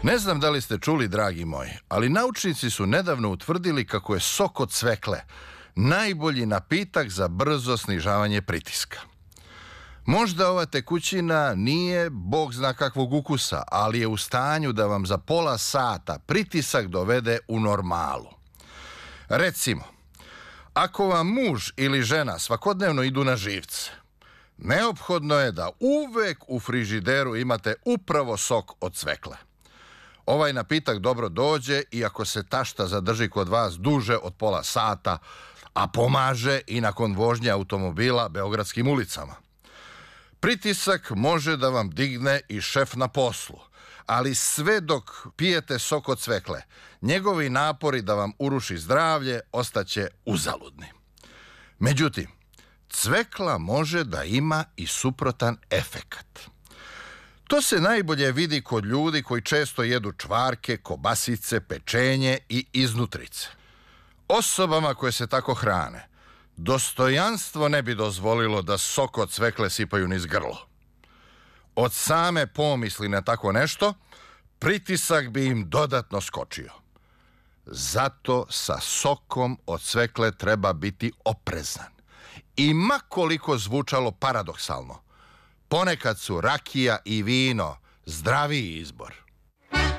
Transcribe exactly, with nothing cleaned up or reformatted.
Ne znam da li ste čuli, dragi moji, ali naučnici su nedavno utvrdili kako je sok od cvekle najbolji napitak za brzo snižavanje pritiska. Možda ova tekućina nije bog zna kakvog ukusa, ali je u stanju da vam za pola sata pritisak dovede u normalu. Recimo, ako vam muž ili žena svakodnevno idu na živce, neophodno je da uvek u frižideru imate upravo sok od cvekle. Ovaj napitak dobro dođe i ako se tašta zadrži kod vas duže od pola sata, a pomaže i nakon vožnje automobila beogradskim ulicama. Pritisak može da vam digne i šef na poslu, ali sve dok pijete sok od cvekle, njegovi napori da vam uruši zdravlje ostaće uzaludni. Međutim, cvekla može da ima i suprotan efekat. To se najbolje vidi kod ljudi koji često jedu čvarke, kobasice, pečenje i iznutrice. Osobama koje se tako hrane, dostojanstvo ne bi dozvolilo da sok od cvekle sipaju niz grlo. Od same pomisli na tako nešto, pritisak bi im dodatno skočio. Zato sa sokom od cvekle treba biti oprezan. I ma koliko zvučalo paradoksalno, ponekad su rakija i vino zdraviji izbor.